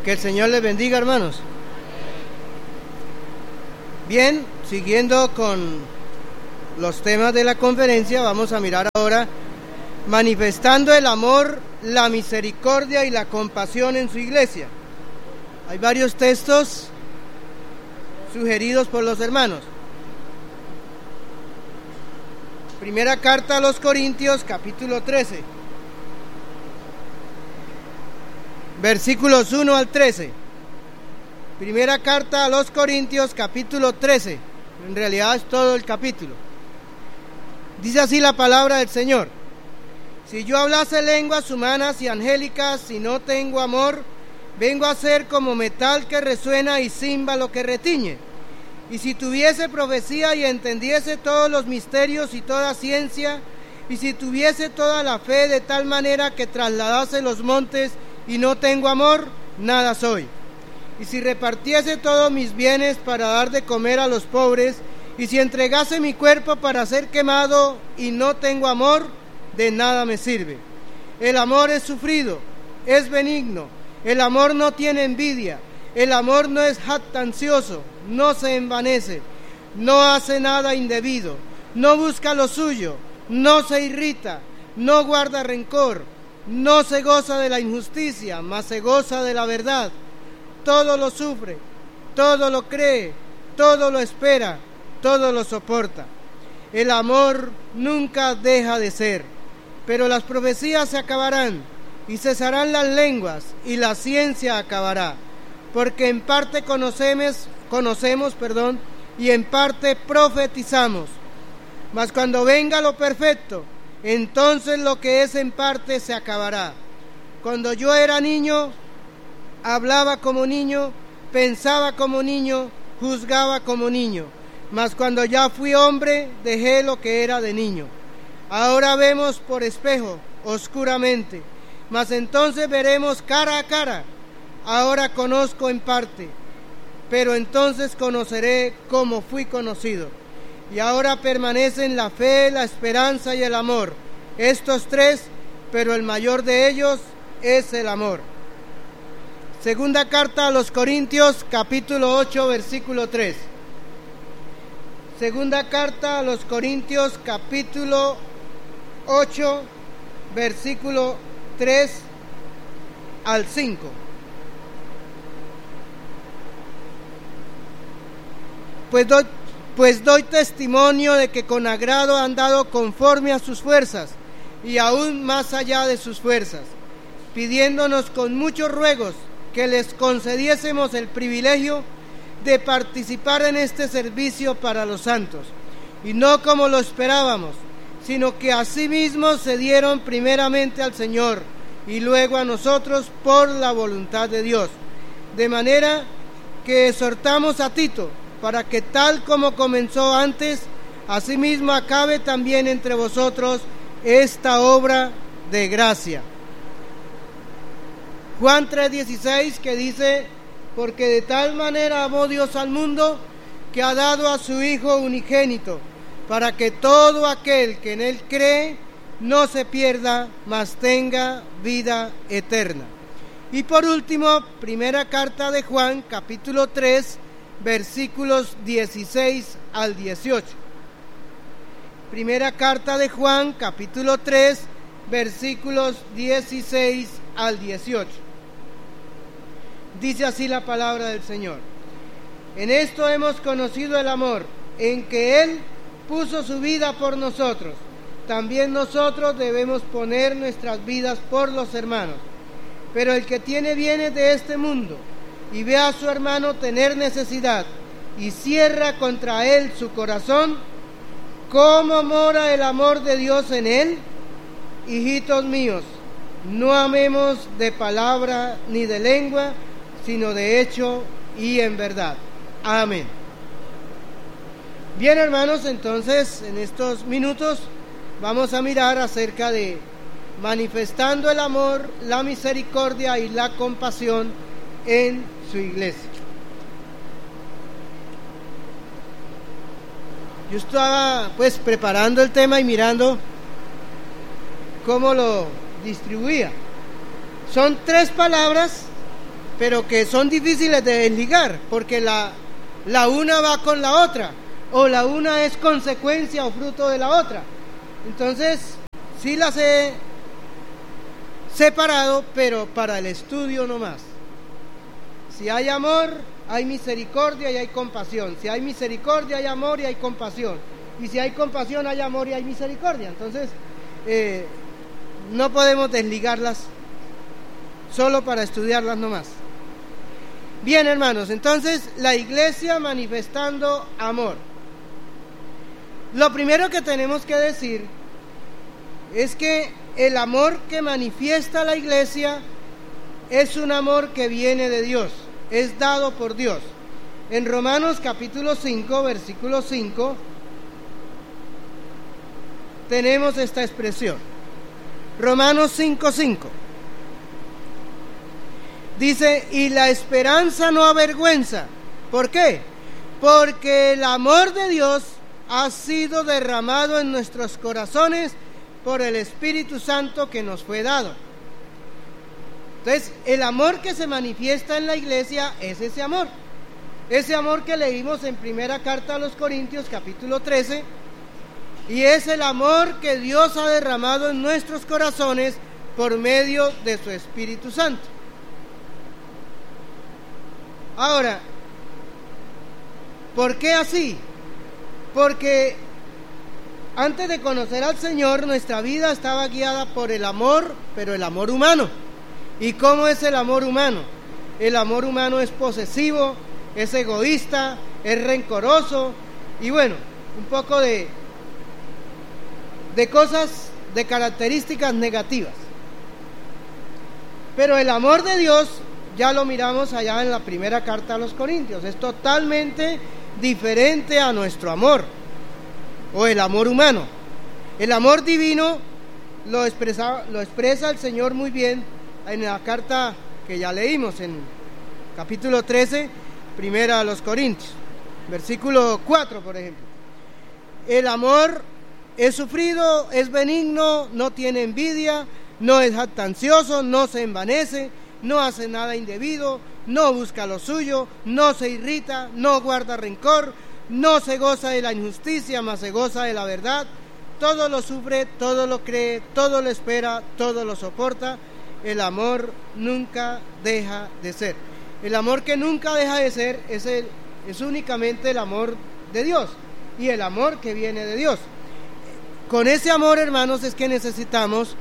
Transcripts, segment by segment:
Que el Señor les bendiga, hermanos. Bien, siguiendo con los temas de la conferencia, vamos a mirar ahora manifestando el amor, la misericordia y la compasión en su iglesia. Hay varios textos sugeridos por los hermanos. Primera carta a los Corintios, capítulo 13, versículos 1 al 13. Primera carta a los Corintios, capítulo 13. En realidad es todo el capítulo. Dice así la palabra del Señor: si yo hablase lenguas humanas y angélicas y no tengo amor, vengo a ser como metal que resuena y címbalo que retiñe. Y si tuviese profecía y entendiese todos los misterios y toda ciencia, y si tuviese toda la fe de tal manera que trasladase los montes y no tengo amor, nada soy. Y si repartiese todos mis bienes para dar de comer a los pobres, y si entregase mi cuerpo para ser quemado y no tengo amor, de nada me sirve. El amor es sufrido, es benigno, el amor no tiene envidia, el amor no es jactancioso, no se envanece, no hace nada indebido, no busca lo suyo, no se irrita, no guarda rencor, no se goza de la injusticia, mas se goza de la verdad. Todo lo sufre, todo lo cree, todo lo espera, todo lo soporta. El amor nunca deja de ser, pero las profecías se acabarán y cesarán las lenguas y la ciencia acabará, porque en parte conocemos, y en parte profetizamos. Mas cuando venga lo perfecto, entonces lo que es en parte se acabará. Cuando yo era niño, hablaba como niño, pensaba como niño, juzgaba como niño. Mas cuando ya fui hombre, dejé lo que era de niño. Ahora vemos por espejo, oscuramente, mas entonces veremos cara a cara. Ahora conozco en parte, pero entonces conoceré como fui conocido. Y ahora permanecen la fe, la esperanza y el amor. Estos tres, pero el mayor de ellos es el amor. Segunda carta a los Corintios, capítulo 8, versículo 3. Segunda carta a los Corintios, capítulo 8, versículo 3 al 5. Pues doy testimonio de que con agrado han dado conforme a sus fuerzas y aún más allá de sus fuerzas, pidiéndonos con muchos ruegos que les concediésemos el privilegio de participar en este servicio para los santos, y no como lo esperábamos, sino que asimismo se dieron primeramente al Señor y luego a nosotros por la voluntad de Dios, de manera que exhortamos a Tito para que tal como comenzó antes, asimismo acabe también entre vosotros esta obra de gracia. Juan 3:16, que dice: porque de tal manera amó Dios al mundo, que ha dado a su Hijo unigénito, para que todo aquel que en Él cree no se pierda, mas tenga vida eterna. Y por último, primera carta de Juan, capítulo 3, versículos 16 al 18. Primera carta de Juan, capítulo 3, versículos 16 al 18. Dice así la palabra del Señor: en esto hemos conocido el amor, en que Él puso su vida por nosotros. También nosotros debemos poner nuestras vidas por los hermanos. Pero el que tiene bienes de este mundo y ve a su hermano tener necesidad y cierra contra él su corazón, ¿cómo mora el amor de Dios en él? Hijitos míos, no amemos de palabra ni de lengua, sino de hecho y en verdad. Amén. Bien, hermanos, entonces en estos minutos vamos a mirar acerca de manifestando el amor, la misericordia y la compasión en su iglesia. Yo estaba pues preparando el tema y mirando cómo lo distribuía. Son 3 palabras pero que son difíciles de desligar, porque la una va con la otra, o la una es consecuencia o fruto de la otra. Entonces, sí las he separado, pero para el estudio no más. Si hay amor, hay misericordia y hay compasión. Si hay misericordia, hay amor y hay compasión. Y si hay compasión, hay amor y hay misericordia. Entonces, no podemos desligarlas solo para estudiarlas nomás. Bien, hermanos, entonces la iglesia manifestando amor. Lo primero que tenemos que decir es que el amor que manifiesta la iglesia es un amor que viene de Dios, es dado por Dios. En Romanos capítulo 5, versículo 5, tenemos esta expresión. Romanos 5:5. Dice, y la esperanza no avergüenza. ¿Por qué? Porque el amor de Dios ha sido derramado en nuestros corazones por el Espíritu Santo que nos fue dado. Entonces, el amor que se manifiesta en la iglesia es ese amor que leímos en primera carta a los Corintios, capítulo 13, y es el amor que Dios ha derramado en nuestros corazones por medio de su Espíritu Santo. Ahora, ¿por qué así? Porque antes de conocer al Señor, nuestra vida estaba guiada por el amor, pero el amor humano. ¿Y cómo es el amor humano? El amor humano es posesivo, es egoísta, es rencoroso, y bueno, un poco de cosas, de características negativas. Pero el amor de Dios, ya lo miramos allá en la primera carta a los Corintios, es totalmente diferente a nuestro amor, o el amor humano. El amor divino lo expresa el Señor muy bien en la carta que ya leímos, en capítulo 13, primera a los Corintios, versículo 4, por ejemplo. El amor es sufrido, es benigno, no tiene envidia, no es jactancioso, no se envanece, no hace nada indebido, no busca lo suyo, no se irrita, no guarda rencor, no se goza de la injusticia, mas se goza de la verdad. Todo lo sufre, todo lo cree, todo lo espera, todo lo soporta. El amor nunca deja de ser. El amor que nunca deja de ser es únicamente el amor de Dios y el amor que viene de Dios. Con ese amor, hermanos, es que necesitamos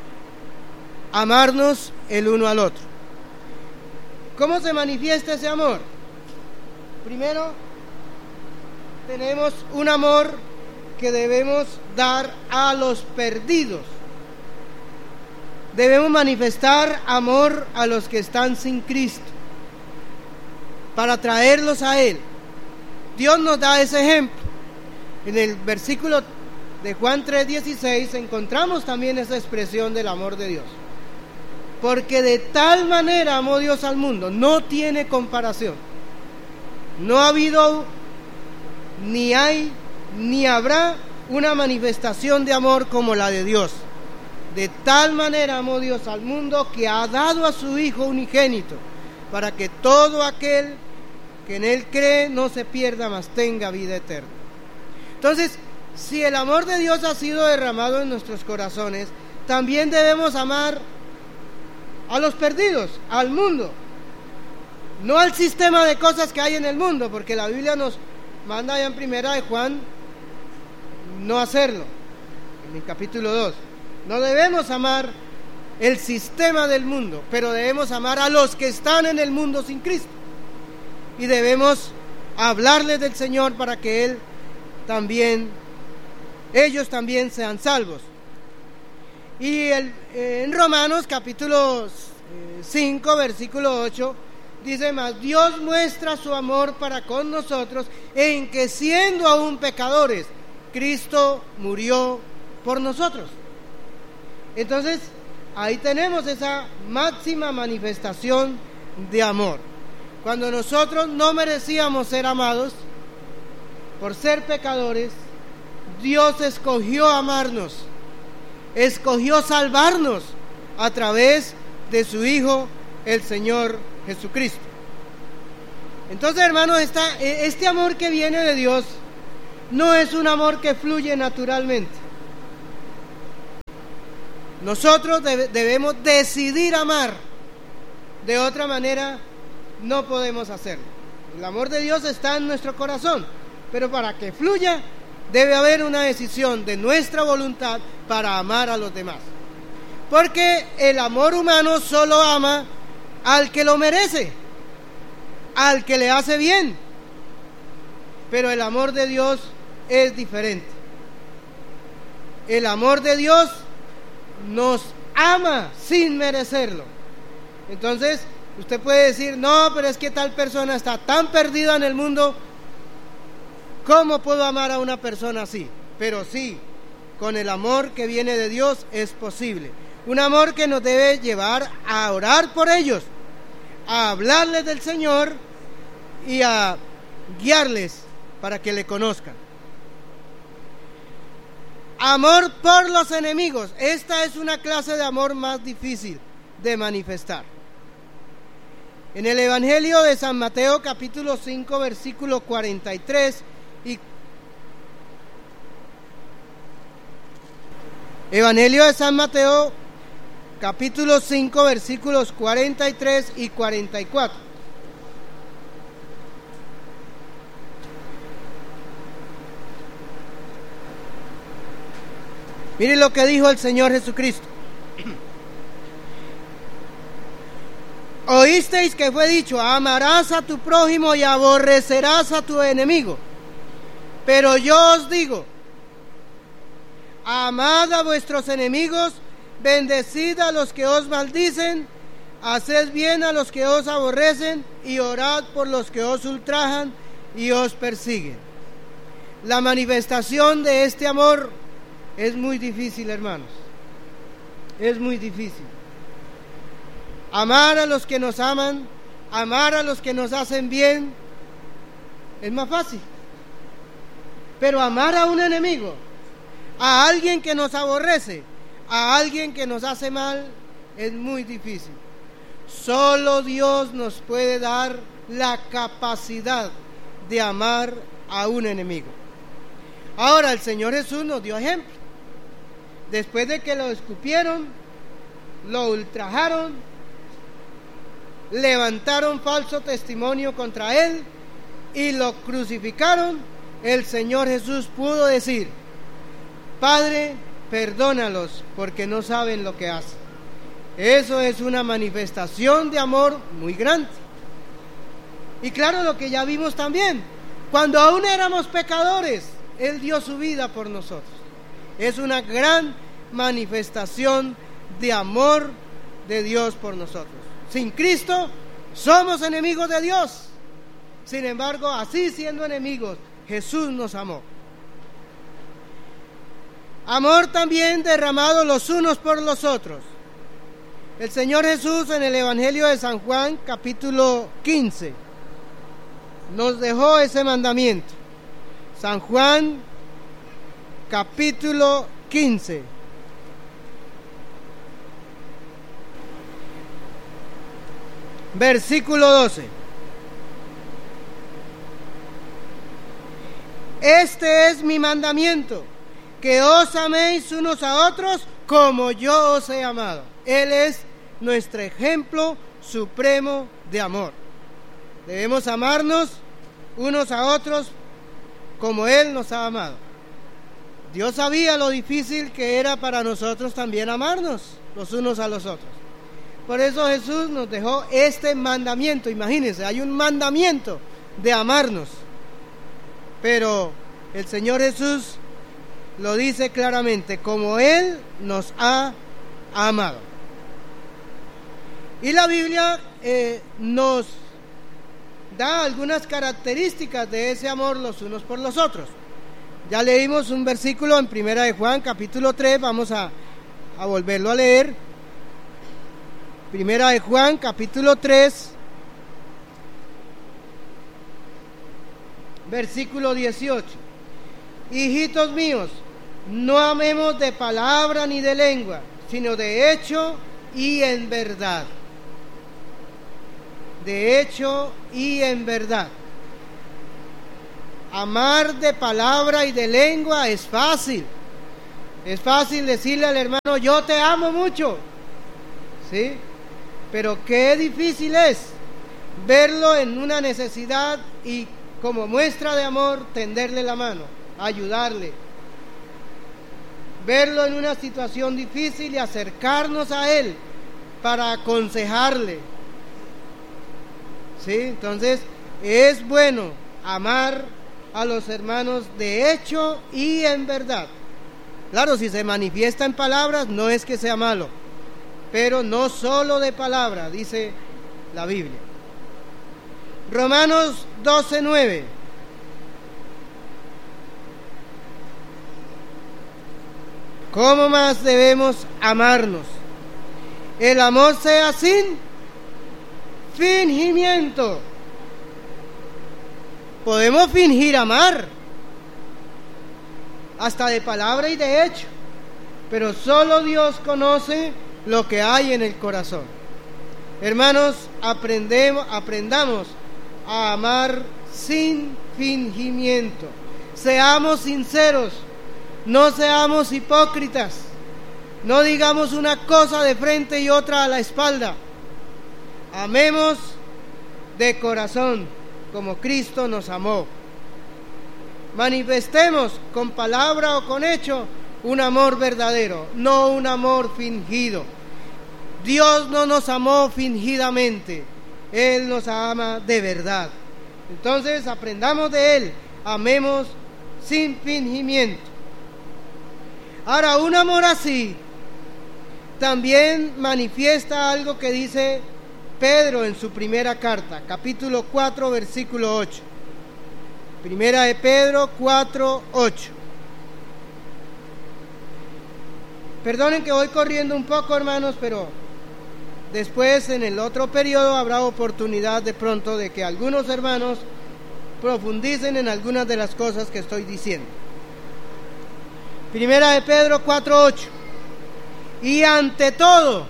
amarnos el uno al otro. ¿Cómo se manifiesta ese amor? Primero, tenemos un amor que debemos dar a los perdidos. Debemos manifestar amor a los que están sin Cristo, para traerlos a Él. Dios nos da ese ejemplo. En el versículo de Juan 3:16 encontramos también esa expresión del amor de Dios. Porque de tal manera amó Dios al mundo, no tiene comparación. No ha habido, ni hay, ni habrá una manifestación de amor como la de Dios. De tal manera amó Dios al mundo que ha dado a su Hijo unigénito, para que todo aquel que en Él cree no se pierda, mas tenga vida eterna. Entonces, si el amor de Dios ha sido derramado en nuestros corazones, también debemos amar a los perdidos, al mundo, no al sistema de cosas que hay en el mundo, porque la Biblia nos manda allá en primera de Juan no hacerlo, en el capítulo 2. No debemos amar el sistema del mundo, pero debemos amar a los que están en el mundo sin Cristo, y debemos hablarles del Señor para que ellos también sean salvos. Y en Romanos capítulo 5, versículo 8, dice: mas Dios muestra su amor para con nosotros en que, siendo aún pecadores, Cristo murió por nosotros. Entonces, ahí tenemos esa máxima manifestación de amor. Cuando nosotros no merecíamos ser amados, por ser pecadores, Dios escogió amarnos, escogió salvarnos a través de su Hijo, el Señor Jesucristo. Entonces, hermanos, este amor que viene de Dios no es un amor que fluye naturalmente. Nosotros debemos decidir amar. De otra manera no podemos hacerlo. El amor de Dios está en nuestro corazón, pero para que fluya debe haber una decisión de nuestra voluntad para amar a los demás. Porque el amor humano solo ama al que lo merece, al que le hace bien. Pero el amor de Dios es diferente. El amor de Dios nos ama sin merecerlo. Entonces, usted puede decir, no, pero es que tal persona está tan perdida en el mundo, ¿cómo puedo amar a una persona así? Pero sí, con el amor que viene de Dios es posible. Un amor que nos debe llevar a orar por ellos, a hablarles del Señor y a guiarles para que le conozcan. Amor por los enemigos. Esta es una clase de amor más difícil de manifestar. En el Evangelio de San Mateo, capítulo 5, versículo 43 y Evangelio de San Mateo, capítulo 5, versículos 43 y 44. Miren lo que dijo el Señor Jesucristo. Oísteis que fue dicho, amarás a tu prójimo y aborrecerás a tu enemigo. Pero yo os digo, amad a vuestros enemigos, bendecid a los que os maldicen, haced bien a los que os aborrecen y orad por los que os ultrajan y os persiguen. La manifestación de este amor es muy difícil, hermanos. Es muy difícil. Amar a los que nos aman, amar a los que nos hacen bien, es más fácil. Pero amar a un enemigo, a alguien que nos aborrece, a alguien que nos hace mal, es muy difícil. Solo Dios nos puede dar la capacidad de amar a un enemigo. Ahora el Señor Jesús nos dio ejemplo. Después de que lo escupieron, lo ultrajaron, levantaron falso testimonio contra él y lo crucificaron, el Señor Jesús pudo decir, Padre, perdónalos porque no saben lo que hacen. Eso es una manifestación de amor muy grande. Y claro, lo que ya vimos también, cuando aún éramos pecadores, Él dio su vida por nosotros. Es una gran manifestación de amor de Dios por nosotros. Sin Cristo somos enemigos de Dios. Sin embargo, así siendo enemigos, Jesús nos amó. Amor también derramado los unos por los otros. El Señor Jesús en el Evangelio de San Juan, capítulo 15, nos dejó ese mandamiento. San Juan, capítulo 15. Versículo 12. Este es mi mandamiento, que os améis unos a otros como yo os he amado. Él es nuestro ejemplo supremo de amor. Debemos amarnos unos a otros como Él nos ha amado. Dios sabía lo difícil que era para nosotros también amarnos los unos a los otros. Por eso Jesús nos dejó este mandamiento. Imagínense, hay un mandamiento de amarnos. Pero el Señor Jesús lo dice claramente, como Él nos ha amado. Y la Biblia nos da algunas características de ese amor los unos por los otros. Ya leímos un versículo en Primera de Juan, capítulo 3, vamos a volverlo a leer. Primera de Juan, capítulo 3, versículo 18. Hijitos míos, no amemos de palabra ni de lengua, sino de hecho y en verdad. de hecho y en verdad. Amar de palabra y de lengua es fácil. Es fácil decirle al hermano, yo te amo mucho, ¿sí? Pero qué difícil es verlo en una necesidad y como muestra de amor tenderle la mano, ayudarle. Verlo en una situación difícil y acercarnos a él para aconsejarle, ¿sí? Entonces es bueno amar a los hermanos de hecho y en verdad. Claro, si se manifiesta en palabras no es que sea malo, pero no solo de palabra, dice la Biblia. Romanos 12:9. ¿Cómo más debemos amarnos? El amor sea sin fingimiento. Podemos fingir amar, hasta de palabra y de hecho, pero solo Dios conoce lo que hay en el corazón. Hermanos, aprendamos a amar sin fingimiento. Seamos sinceros, no seamos hipócritas, no digamos una cosa de frente y otra a la espalda. Amemos de corazón, como Cristo nos amó. Manifestemos con palabra o con hecho un amor verdadero, no un amor fingido. Dios no nos amó fingidamente, Él nos ama de verdad. Entonces aprendamos de Él, amemos sin fingimiento. Ahora, un amor así también manifiesta algo que dice Pedro en su primera carta, capítulo 4, versículo 8. Primera de Pedro 4, 8. Perdonen que voy corriendo un poco, hermanos, pero después en el otro periodo habrá oportunidad de pronto de que algunos hermanos profundicen en algunas de las cosas que estoy diciendo. Primera de Pedro 4, 8. Y ante todo,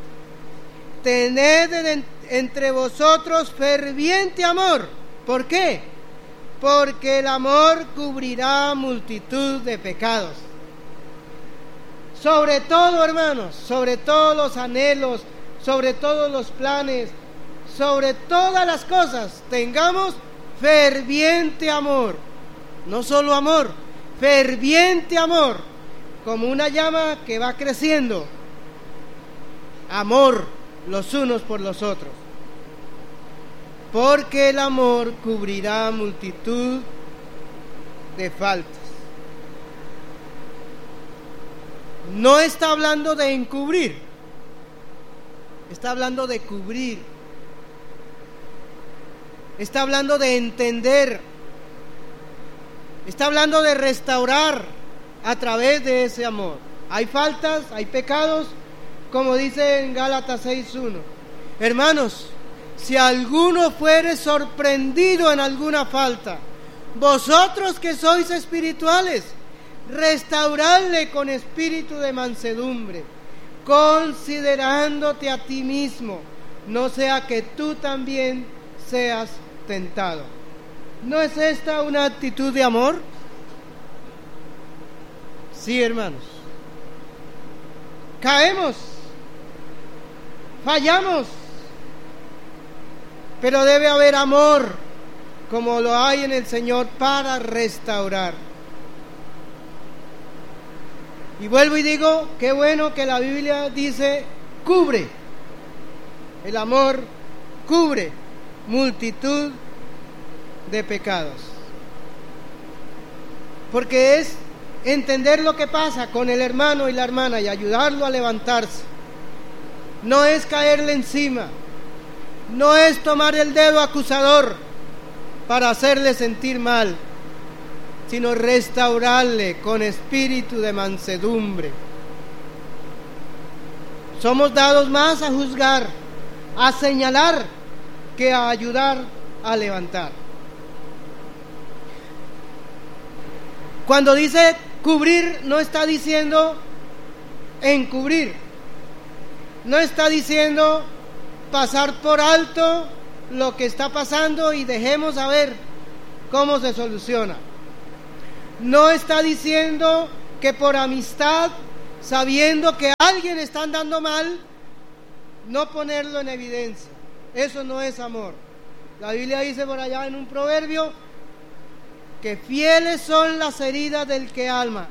tened entre vosotros ferviente amor. ¿Por qué? Porque el amor cubrirá multitud de pecados. Sobre todo, hermanos, sobre todos los anhelos, sobre todos los planes, sobre todas las cosas, tengamos ferviente amor. No solo amor, ferviente amor, como una llama que va creciendo. Amor los unos por los otros. Porque el amor cubrirá multitud de faltas. No está hablando de encubrir, está hablando de cubrir. Está hablando de entender. Está hablando de restaurar a través de ese amor. Hay faltas, hay pecados, como dice en Gálatas 6:1. Hermanos, si alguno fuere sorprendido en alguna falta, vosotros que sois espirituales, restauradle con espíritu de mansedumbre, considerándote a ti mismo, no sea que tú también seas tentado. ¿No es esta una actitud de amor? Sí, hermanos. Caemos, fallamos, pero debe haber amor, como lo hay en el Señor, para restaurar. Y vuelvo y digo, qué bueno que la Biblia dice, cubre. El amor cubre multitud de pecados. Porque es entender lo que pasa con el hermano y la hermana y ayudarlo a levantarse. No es caerle encima, no es tomar el dedo acusador para hacerle sentir mal, sino restaurarle con espíritu de mansedumbre. Somos dados más a juzgar, a señalar, que a ayudar a levantar. Cuando dice cubrir, no está diciendo encubrir, no está diciendo pasar por alto lo que está pasando y dejemos a ver cómo se soluciona. No está diciendo que por amistad, sabiendo que alguien está andando mal, no ponerlo en evidencia. Eso no es amor. La Biblia dice por allá en un proverbio que fieles son las heridas del que ama.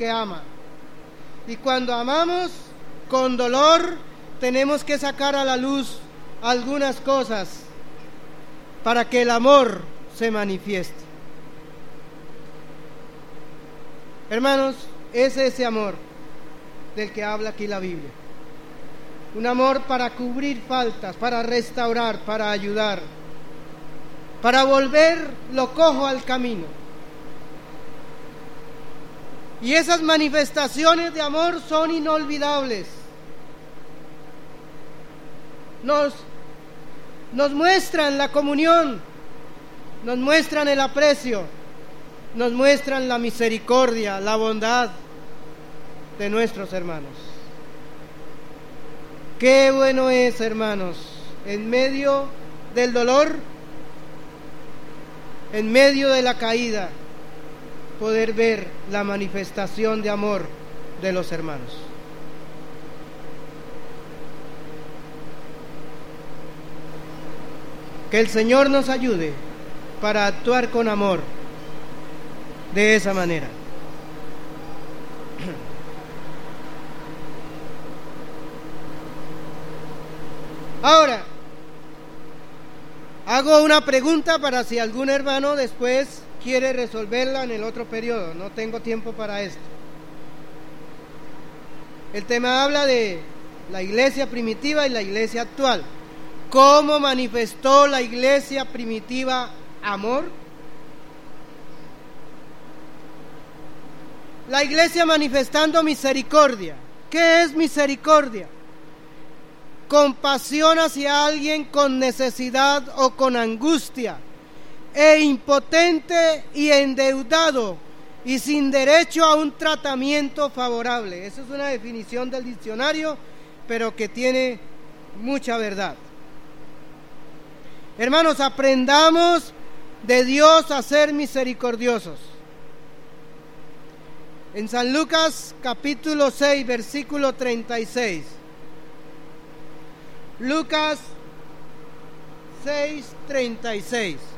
Y cuando amamos con dolor, tenemos que sacar a la luz algunas cosas para que el amor se manifieste. Hermanos, es ese amor del que habla aquí la Biblia. Un amor para cubrir faltas, para restaurar, para ayudar, para volver lo cojo al camino. Y esas manifestaciones de amor son inolvidables. Nos muestran la comunión, nos muestran el aprecio, nos muestran la misericordia, la bondad de nuestros hermanos. Qué bueno es, hermanos, en medio del dolor, en medio de la caída, poder ver la manifestación de amor de los hermanos. Que el Señor nos ayude para actuar con amor de esa manera. Ahora, hago una pregunta para si algún hermano después quiere resolverla en el otro periodo. No tengo tiempo para esto. El tema habla de la iglesia primitiva y la iglesia actual. ¿Cómo manifestó la iglesia primitiva amor? La iglesia manifestando misericordia. ¿Qué es misericordia? Compasión hacia alguien con necesidad o con angustia, e impotente y endeudado y sin derecho a un tratamiento favorable. Esa es una definición del diccionario, pero que tiene mucha verdad. Hermanos, aprendamos de Dios a ser misericordiosos. En San Lucas capítulo 6, versículo 36. Lucas 6:36.